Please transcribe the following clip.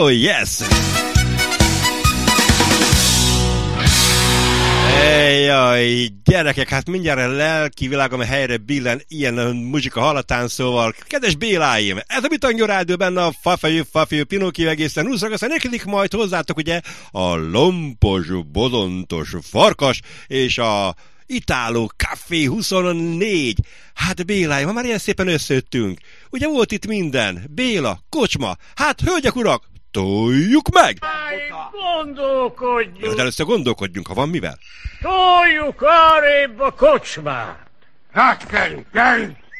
Oh yes! Jaj, gyerekek, hát mindjárt a lelki világom a helyre billen ilyen muzsika hallatán, szóval kedves Béláim, ez a Bitanyó Rádió, benne a Fafejű Pinókió egészen 20-ra, aztán érkezik majd hozzátok ugye a lompos, bozontos farkas és a Itáló Café 24. Hát Béláim, ha már ilyen szépen összejöttünk, ugye volt itt minden, Béla, kocsma, hát hölgyek, urak, toljuk meg! Gondolkodjunk! Jó, de először gondolkodjunk, ha van mivel. Toljuk arrébb a kocsmát! Hát, gyerünk!